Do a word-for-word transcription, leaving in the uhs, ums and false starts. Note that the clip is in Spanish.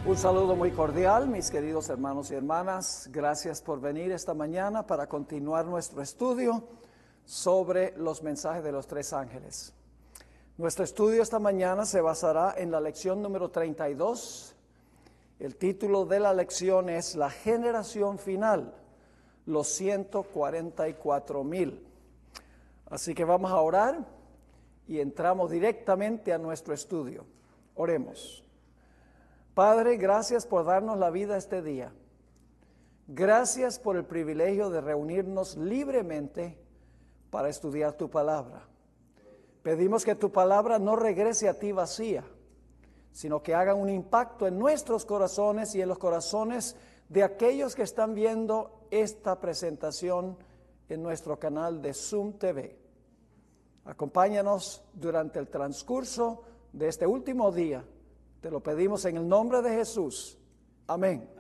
Un saludo muy cordial, mis queridos hermanos y hermanas. Gracias por venir esta mañana para continuar nuestro estudio sobre los mensajes de los tres ángeles. Nuestro estudio esta mañana se basará en la lección número treinta y dos. El título de la lección es La generación final, los ciento cuarenta y cuatro mil. Así que vamos a orar y entramos directamente a nuestro estudio. Oremos. Padre, gracias por darnos la vida este día. Gracias por el privilegio de reunirnos libremente para estudiar tu palabra. Pedimos que tu palabra no regrese a ti vacía, sino que haga un impacto en nuestros corazones y en los corazones de aquellos que están viendo esta presentación en nuestro canal de Zoom T V. Acompáñanos durante el transcurso de este último día. Te lo pedimos en el nombre de Jesús. Amén.